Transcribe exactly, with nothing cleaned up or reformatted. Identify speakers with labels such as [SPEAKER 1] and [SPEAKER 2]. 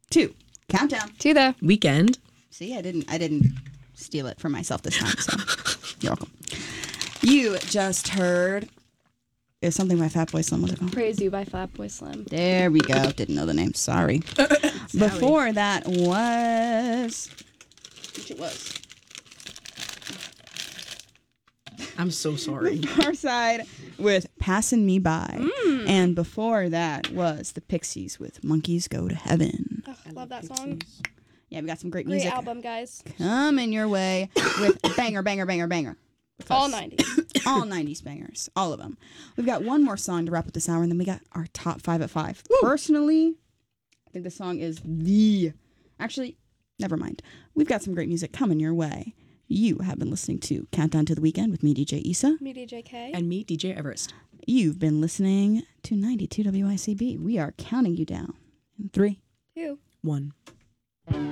[SPEAKER 1] two. Countdown.
[SPEAKER 2] To the
[SPEAKER 3] weekend.
[SPEAKER 1] See, I didn't I didn't steal it from myself this time, so you're welcome. You just heard is something by Fatboy Slim. What's it called?
[SPEAKER 2] Praise You by Fatboy Slim.
[SPEAKER 1] There we go. Didn't know the name. Sorry. Before that was which it was.
[SPEAKER 3] I'm so sorry.
[SPEAKER 1] Far Side with Passing Me By.
[SPEAKER 2] Mm.
[SPEAKER 1] And before that was the Pixies with Monkeys Go to Heaven.
[SPEAKER 2] Oh, love that song.
[SPEAKER 1] Yeah, we got some great
[SPEAKER 2] Great
[SPEAKER 1] music
[SPEAKER 2] album, guys.
[SPEAKER 1] coming your way with banger, banger, banger, banger. With
[SPEAKER 2] All
[SPEAKER 1] us.
[SPEAKER 2] nineties.
[SPEAKER 1] All nineties bangers. All of them. We've got one more song to wrap up this hour, and then we got our top five at five.
[SPEAKER 3] Woo.
[SPEAKER 1] Personally, I think this song is the... Actually, never mind. We've got some great music coming your way. You have been listening to Countdown to the Weekend with me, D J Issa.
[SPEAKER 2] Me, D J K.
[SPEAKER 3] And me, D J Everest.
[SPEAKER 1] You've been listening to ninety-two W I C B. We are counting you down in three.
[SPEAKER 2] Two.
[SPEAKER 3] One.